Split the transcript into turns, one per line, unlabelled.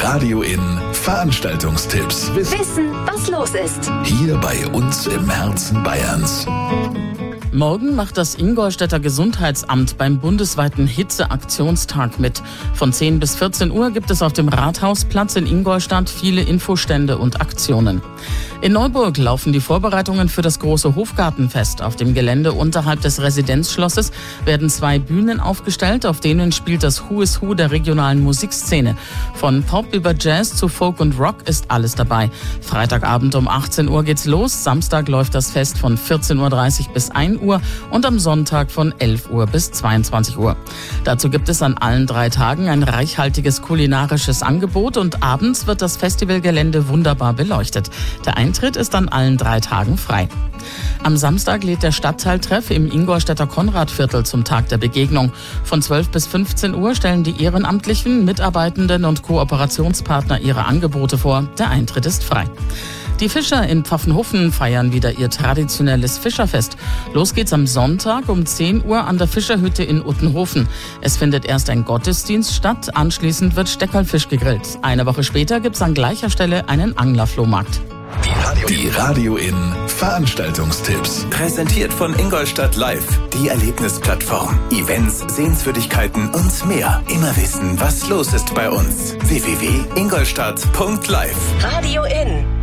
Radio In Veranstaltungstipps.
Wissen, was los ist.
Hier bei uns im Herzen Bayerns.
Morgen macht das Ingolstädter Gesundheitsamt beim bundesweiten Hitzeaktionstag mit. Von 10 bis 14 Uhr gibt es auf dem Rathausplatz in Ingolstadt viele Infostände und Aktionen. In Neuburg laufen die Vorbereitungen für das große Hofgartenfest. Auf dem Gelände unterhalb des Residenzschlosses werden 2 Bühnen aufgestellt, auf denen spielt das Who is Who der regionalen Musikszene. Von Pop über Jazz zu Folk und Rock ist alles dabei. Freitagabend um 18 Uhr geht's los, Samstag läuft das Fest von 14.30 Uhr bis 1 Uhr und am Sonntag von 11 Uhr bis 22 Uhr. Dazu gibt es an allen 3 Tagen ein reichhaltiges kulinarisches Angebot und abends wird das Festivalgelände wunderbar beleuchtet. Der Eintritt ist an allen 3 Tagen frei. Am Samstag lädt der Stadtteiltreff im Ingolstädter Konradviertel zum Tag der Begegnung. Von 12 bis 15 Uhr stellen die Ehrenamtlichen, Mitarbeitenden und Kooperationspartner ihre Angebote vor. Der Eintritt ist frei. Die Fischer in Pfaffenhofen feiern wieder ihr traditionelles Fischerfest. Los geht's am Sonntag um 10 Uhr an der Fischerhütte in Uttenhofen. Es findet erst ein Gottesdienst statt, anschließend wird Steckerlfisch gegrillt. Eine Woche später gibt's an gleicher Stelle einen Anglerflohmarkt.
Die Radio In Veranstaltungstipps.
Präsentiert von Ingolstadt Live, die Erlebnisplattform. Events, Sehenswürdigkeiten und mehr. Immer wissen, was los ist bei uns. www.ingolstadt.live.
Radio In.